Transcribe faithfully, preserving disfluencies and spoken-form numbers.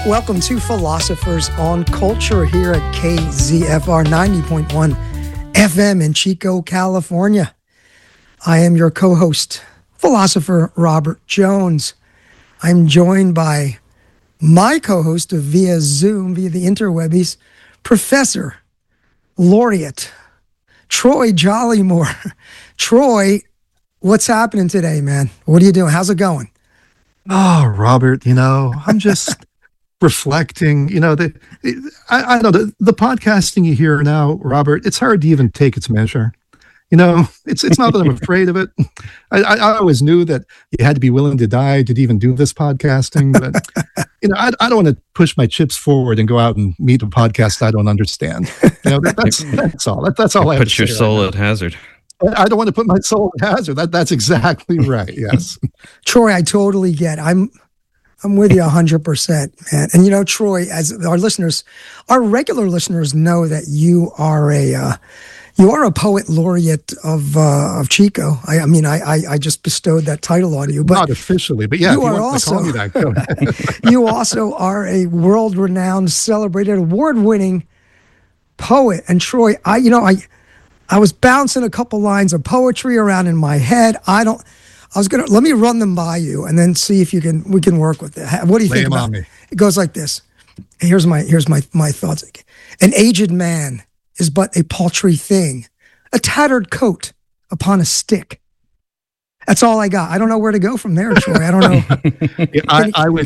Welcome to Philosophers on Culture here at K Z F R ninety point one F M in Chico, California. I am your co-host, philosopher Robert Jones. I'm joined by my co-host via Zoom, via the interwebbies, Professor Laureate Troy Jollymore. Troy, what's happening today, man? What are you doing? How's it going? Oh, Robert, you know, I'm just reflecting, you know, the, I, I know the, the podcasting you hear now, Robert, it's hard to even take its measure. You know, it's it's not that I'm afraid of it. I, I, I always knew that you had to be willing to die to even do this podcasting. But, you know, I, I don't want to push my chips forward and go out and meet a podcast I don't understand. You know, that, that's that's all. That, that's all I have to say. Put your soul right at hazard. I don't want to put my soul at hazard. That that's exactly right. Yes. Troy, I totally get. I'm I'm with you one hundred percent, man. And you know, Troy, as our listeners, our regular listeners know that you are a uh, you are a poet laureate of uh, of Chico. I, I mean, I, I I just bestowed that title on you, but not officially, but yeah, you if you are want also to call me that, go ahead. you also are a world-renowned, celebrated, award-winning poet. And Troy, I you know I. I was bouncing a couple lines of poetry around in my head. I don't. I was gonna let me run them by you and then see if you can. We can work with it. What do you Lay think them about on me. it? It goes like this. Here's my here's my my thoughts. An aged man is but a paltry thing, a tattered coat upon a stick. That's all I got. I don't know where to go from there, Troy. I don't know. I, I would